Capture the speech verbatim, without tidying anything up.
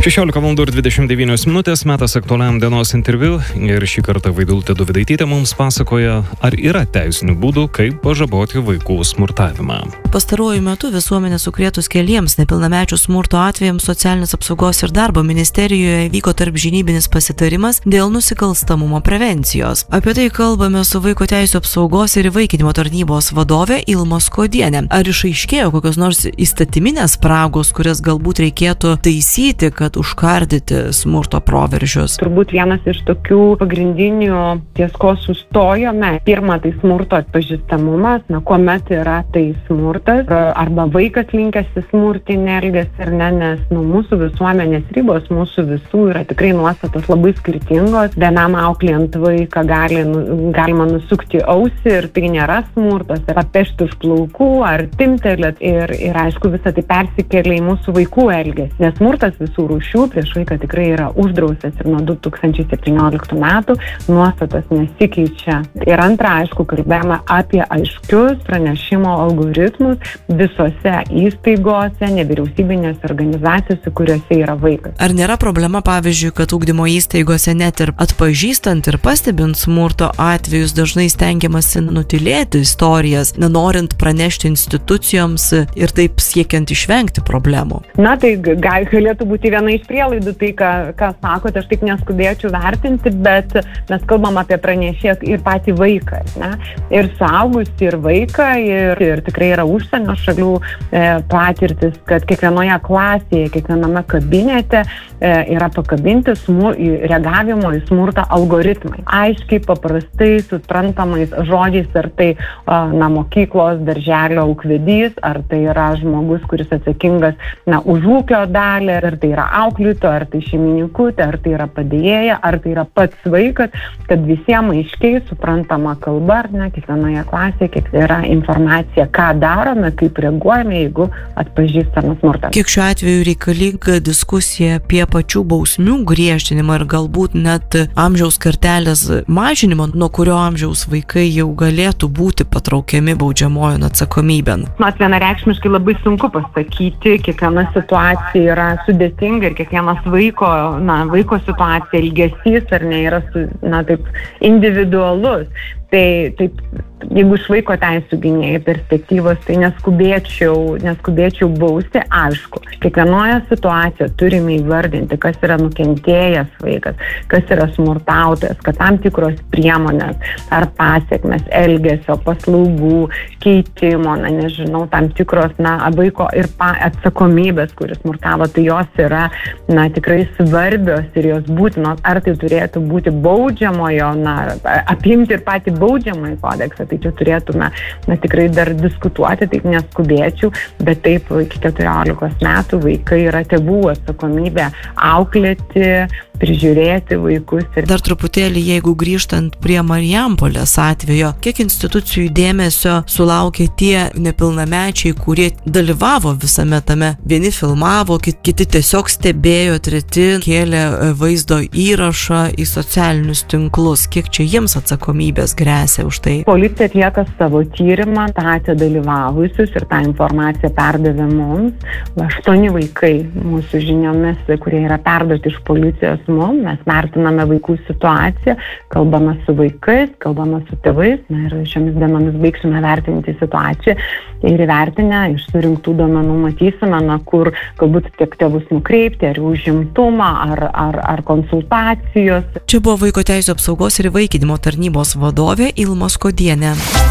šešiolika valandų ir dvidešimt devynios minutės, metas aktualiam dienos interviu ir šį kartą Vaidilutė Dovydaitytė mums pasakoja, ar yra teisinių būdų, kaip pažaboti vaikų smurtavimą. Pastaruoju metu visuomenę sukrėtus keliems nepilnamečių smurto atvejams Socialinės apsaugos ir darbo ministerijoje vyko tarpžinybinis pasitarimas dėl nusikalstamumo prevencijos. Apie tai kalbame su Vaiko teisių apsaugos ir įvaikinimo tarnybos vadove Ilma Skuodiene. Ar išaiškėjo kokios nors įstatyminės spragos, kurias galbūt reikėtų taisyti, kad užkardyti smurto proveržius? Turbūt vienas iš tokių pagrindinių, ties ko sustojome, pirma, tai smurto atpažįstamumas, na, kuomet yra tai smurtas, arba vaikas linkęs į smurtinį elgesį ir ne, nes nu, mūsų visuomenės ribos, mūsų visų yra tikrai nuostatos labai skirtingos. Vienam auklėjant vaiką gali, nu, galima nusukti ausį ir tai nėra smurtas, ar papešti už plaukų, ar timtelėt ir, ir aišku, visą tai persikelia į mūsų vaikų elgesį, nes smurtas visų rūšių prieš vaiką tikrai yra uždraustas ir nuo du tūkstančiai septynioliktų metų nuostatos nesikeičia. Ir antra, aišku, kalbėjome apie aiškius pranešimo algoritmus visose įstaigose, nevyriausybinėse organizacijose, kuriuose yra vaikas. Ar nėra problema, pavyzdžiui, kad ugdymo įstaigose net ir atpažįstant ir pastebint smurto atvejus dažnai stengiamasi nutilėti istorijas, nenorint pranešti institucijoms ir taip siekiant išvengti problemų? Na, tai gal, galėtų būti viena iš prielaidų, tai ką, ką sakote, aš taip neskubėčiau vertinti, bet mes kalbam apie pranešėją ir patį vaiką, ne? Ir suaugusį, ir vaiką, ir, ir tikrai yra užsienio šalių e, patirtis, kad kiekvienoje klasėje, kiekviename kabinete e, yra pakabinti smur, reagavimo į smurtą algoritmai. Aiškiai, paprastai, suprantamais žodžiais, ar tai a, na, mokyklos, darželio ūkvedys, ar tai yra žmogus, kuris atsakingas na, už ūkio dalį, ar tai yra auklėtoja, ar tai šeimininkutė, ar tai yra padėjėja, ar tai yra pats vaikas, kad visiems aiškiai suprantama kalba, ar ne, kiekvienoje klasėje, kiek yra informacija, ką darome, kaip reaguojame, jeigu atpažįstame smurtą. Kiek šiuo atveju reikalinga diskusija apie pačių bausmių griežtinimą ir galbūt net amžiaus kartelės mažinimą, nuo kurio amžiaus vaikai jau galėtų būti patraukiami baudžiamojon atsakomybėn? Mat, vienareikšmiškai labai sunku pasakyti, kiekviena situacija yra sudėtinga ir kiekvienas vaiko, na, vaiko situacija, ilgesys ar ne, yra su, na, taip individualus. Tai taip, jeigu iš vaiko teisių gynėjų perspektyvos, tai neskubėčiau, neskubėčiau bausti, aišku. Kiekvienoje situacijoje turime įvardinti, kas yra nukentėjęs vaikas, kas yra smurtautojas, kad tam tikros priemonės ar pasiekmes, elgesio, paslaugų, keitimo, na, nežinau, tam tikros, na, vaiko ir pa, atsakomybės, kuris smurtavo, tai jos yra, na, tikrai svarbios ir jos būtinos. Ar tai turėtų būti baudžiamojo, na, apimti ir patį baudžiamąjį kodeksą, tai čia turėtume na, tikrai dar diskutuoti, taip neskubėčiau, bet taip iki keturiolikos metų vaikai yra tėvų atsakomybė auklėti, prižiūrėti vaikus. Ir... Dar truputėlį, jeigu grįžtant prie Marijampolės atvejo, kiek institucijų dėmesio sulaukė tie nepilnamečiai, kurie dalyvavo visame tame? Vieni filmavo, kiti tiesiog stebėjo, treti kėlė vaizdo įrašą į socialinius tinklus. Kiek čia jiems atsakomybės gresia už tai? Policija atlieka savo tyrimą, statė dalyvavusius ir tą informaciją perdavė mums. Aštuoni vaikai mūsų žiniomis, kurie yra perduoti iš policijos mums, mes vertiname vaikų situaciją, kalbame su vaikais, kalbame su tėvais, na ir šiomis dienomis baigsime vertinti situaciją ir įvertinę iš surinktų duomenų matysime, na, kur galbūt tiek tėvus nukreipti, ar užimtumą, ar, ar, ar konsultacijos. Čia buvo Vaiko teisių apsaugos ir įvaikinimo tarnybos vadovė Ilma Skuodienė.